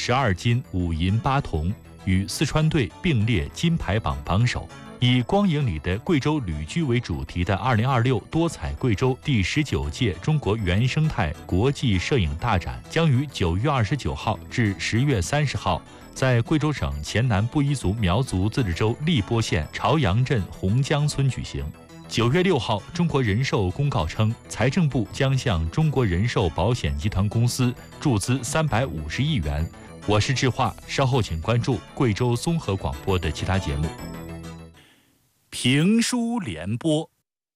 12金5银8铜，与四川队并列金牌榜榜首。以光影里的贵州旅居为主题的2026多彩贵州第19届中国原生态国际摄影大展将于9月29号至10月30号在贵州省黔南布依族苗族自治州荔波县朝阳镇洪江村举行。9月6号，中国人寿公告称，财政部将向中国人寿保险集团公司注资350亿元。我是智化，稍后请关注贵州综合广播的其他节目。评书联播。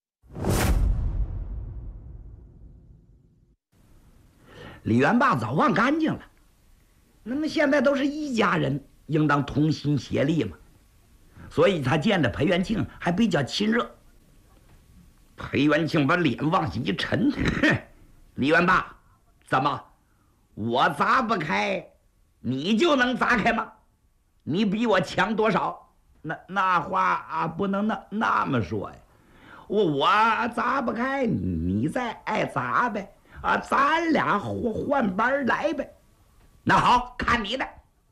李元霸早忘干净了，那么现在都是一家人，应当同心协力嘛，所以他见着裴元庆还比较亲热。裴元庆把脸往下一沉，李元霸，怎么我砸不开，你就能砸开吗？你比我强多少？那话啊，不能那么说呀。我砸不开，你再爱砸呗啊，咱俩换班来呗。那好，看你的。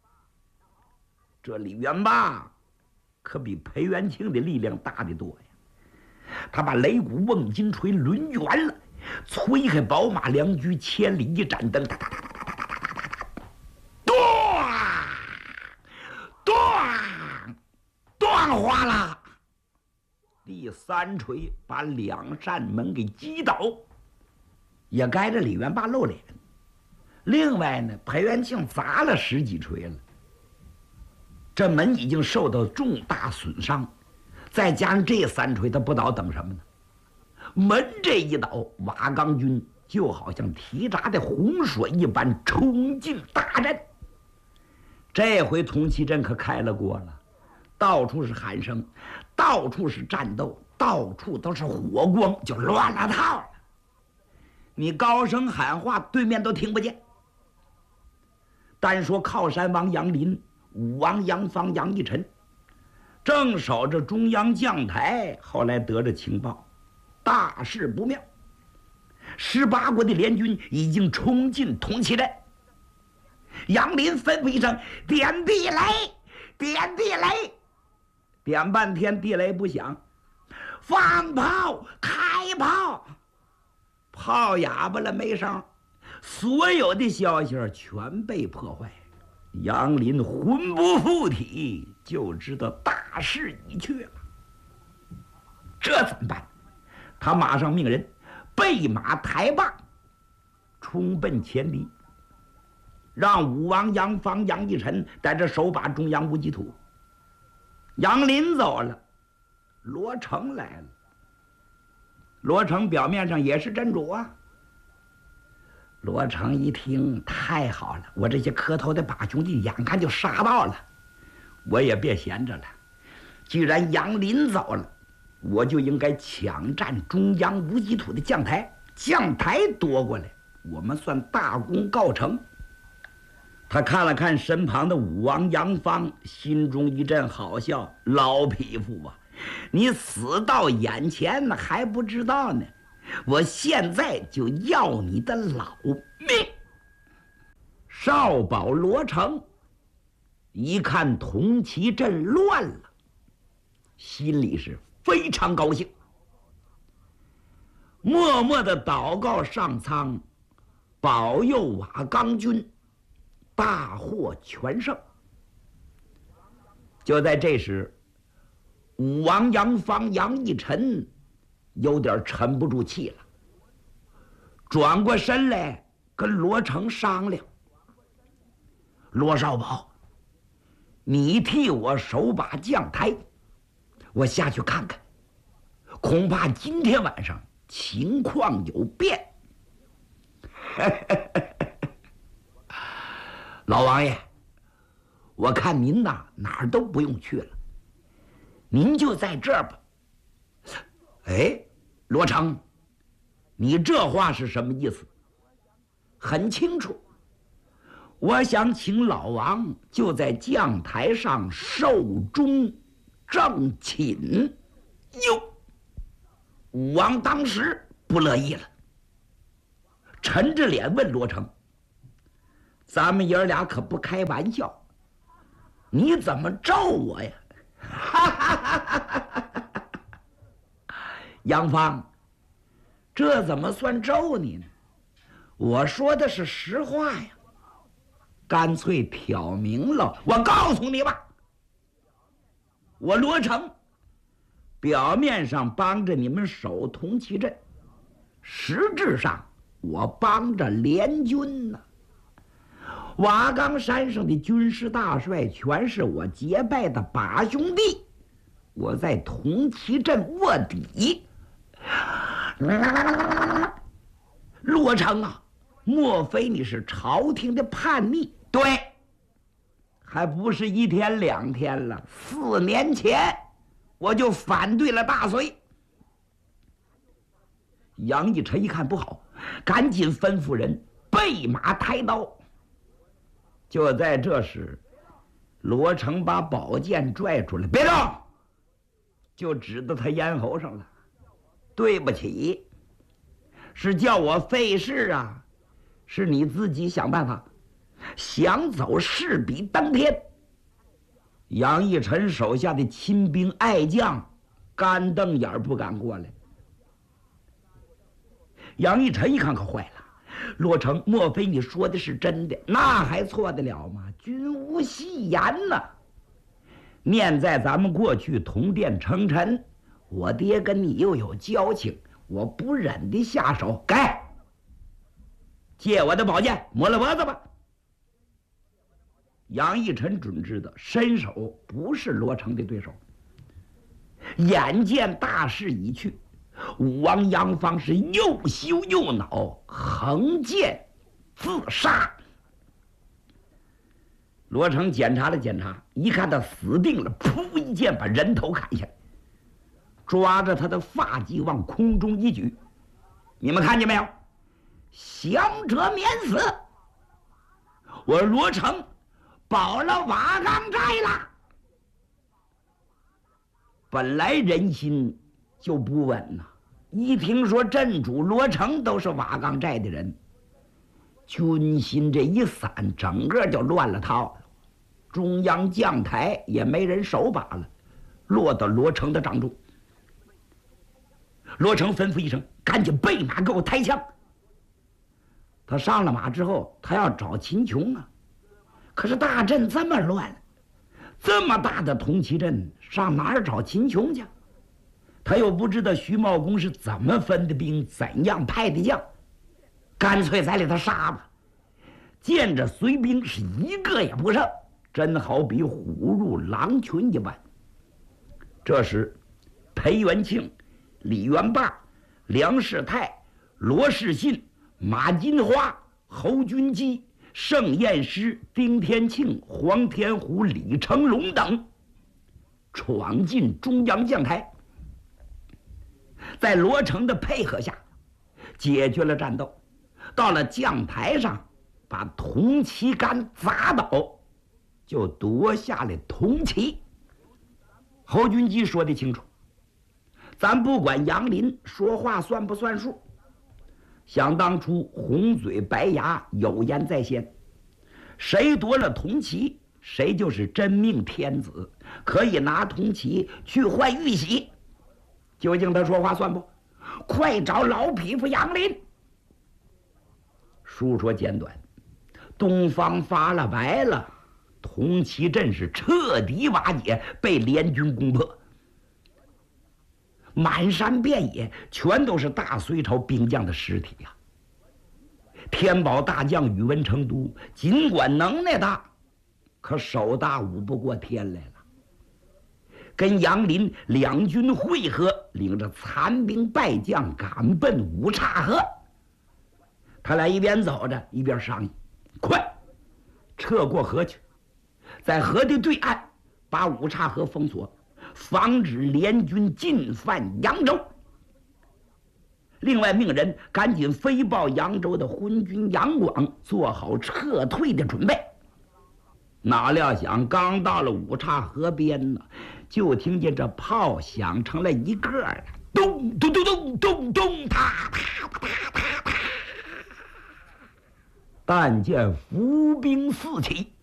这李元霸可比裴元庆的力量大得多呀。他把擂鼓瓮金锤抡圆了，催开宝马良驹，千里一盏灯，哒哒哒哒哒哒哒哒哒哒，断花了。第三锤把两扇门给击倒，也该着李元霸露脸。另外呢，裴元庆砸了10几锤了，这门已经受到重大损伤，再加上这3锤，他不倒等什么呢？门这一倒，瓦岗军就好像提闸的洪水一般冲进大阵。这回铜旗阵可开了锅了，到处是喊声，到处是战斗，到处都是火光，就乱了套了。你高声喊话，对面都听不见。单说靠山王杨林、武王杨芳、杨义臣，正守着中央将台，后来得着情报，大事不妙。18国的联军已经冲进铜旗阵。杨林吩咐一声：“点地雷，点地雷！”点半天，地雷不响。放炮，开炮！炮哑巴了，没声。所有的消息全被破坏。杨林魂不附体，就知道大势已去了。这怎么办？他马上命人备马抬棒，冲奔前敌，让武王杨芳、杨义臣在这守把中央无极土。杨林走了，罗成来了。罗成表面上也是真主啊。罗成一听，太好了，我这些磕头的把兄弟眼看就杀到了，我也别闲着了。既然杨林走了，我就应该抢占中央无极土的将台，将台夺过来，我们算大功告成。他看了看身旁的武王杨芳，心中一阵好笑。老匹夫啊，你死到眼前还不知道呢，我现在就要你的老命。少保罗成一看铜旗阵乱了，心里是非常高兴，默默地祷告上苍，保佑瓦岗军大获全胜。就在这时，武王杨芳、杨义臣有点沉不住气了，转过身来跟罗成商量：“罗少保，你替我守把将台，我下去看看，恐怕今天晚上情况有变。”老王爷，我看您哪儿都不用去了，您就在这儿吧。哎，罗成，你这话是什么意思？很清楚，我想请老王就在将台上寿终正寝。哟，武王当时不乐意了，沉着脸问罗成：“ 咱们爷俩可不开玩笑，你怎么咒我呀？杨芳，这怎么算咒你呢？我说的是实话呀，干脆挑明了，我告诉你吧，我罗成表面上帮着你们守铜旗镇，实质上我帮着联军呢。瓦岗山上的军事大帅全是我结拜的把兄弟，我在铜旗镇卧底。罗成啊，莫非你是朝廷的叛逆？对，还不是1天2天了，4年前我就反对了大隋。杨义臣一看不好，赶紧吩咐人备马抬刀。就在这时，罗成把宝剑拽出来，别动，就指到他咽喉上了。对不起，是叫我费事啊，是你自己想办法，想走势比登天。杨义臣手下的亲兵爱将干瞪眼不敢过来。杨义臣一看可坏了，罗成，莫非你说的是真的？那还错得了吗？君无戏言呐！念在咱们过去同殿称臣，我爹跟你又有交情，我不忍的下手。该借我的宝剑，抹了脖子吧。杨义臣准知道伸手不是罗成的对手，眼见大势已去，武王杨芳是又羞又恼，横剑自杀。罗成检查了检查，一看他死定了，噗一剑把人头砍下来，抓着他的发髻往空中一举。你们看见没有？降者免死，我罗成保了瓦岗寨了。本来人心就不稳呐，一听说镇主罗成都是瓦岗寨的人，军心这一散，整个就乱了套了。中央将台也没人手把了，落到罗成的掌中。罗成吩咐一声，赶紧备马给我抬枪。他上了马之后，他要找秦琼啊，可是大阵这么乱，这么大的铜旗阵，上哪儿找秦琼去？他又不知道徐茂公是怎么分的兵，怎样派的将，干脆在里头杀吧。见着隋兵是一个也不剩，真好比虎入狼群一般。这时，裴元庆、李元霸、梁世泰、罗士信、马金花、侯君基、盛彦师、丁天庆、黄天虎、李成龙等闯进中央将台，在罗成的配合下解决了战斗。到了将台上，把铜旗杆砸倒，就夺下了铜旗。侯君基说得清楚，咱不管杨林说话算不算数，想当初红嘴白牙，有言在先，谁夺了铜旗，谁就是真命天子，可以拿铜旗去换玉玺。究竟他说话算不？快找老匹夫杨林！书说简短，东方发了白了，铜旗阵是彻底瓦解，被联军攻破。满山遍野全都是大隋朝兵将的尸体呀！天宝大将宇文成都尽管能耐大，可手大舞不过天来了。跟杨林两军会合，领着残兵败将赶奔五岔河。他俩一边走着一边商议：快撤过河去，在河的对岸把五岔河封锁，防止联军进犯扬州。另外命人赶紧飞报扬州的昏君杨广，做好撤退的准备。哪料想刚到了五岔河边呢，就听见这炮响成了一个儿，咚咚咚咚咚咚，啪啪啪啪啪。 但见伏兵四起，